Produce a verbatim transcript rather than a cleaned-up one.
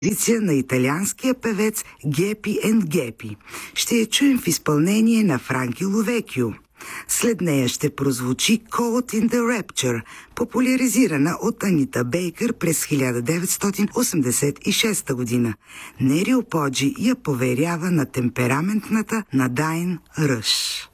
композиция на италианския певец Гепи енд Гепи. Ще я чуем в изпълнение на Франки Ловекио. След нея ще прозвучи Caught in the Rapture, популяризирана от Анита Бейкър през хиляда деветстотин осемдесет и шеста година. Нерио Поджи я поверява на темпераментната Надайн Ръш.